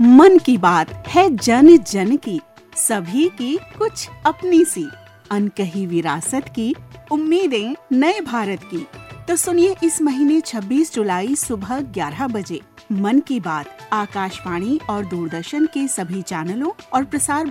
मन की बात है जन जन की, सभी की कुछ अपनी सी, अनकही विरासत की, उम्मीदें नए भारत की। तो सुनिए इस महीने 26 जुलाई सुबह 11 बजे मन की बात आकाशवाणी और दूरदर्शन के सभी चैनलों और प्रसार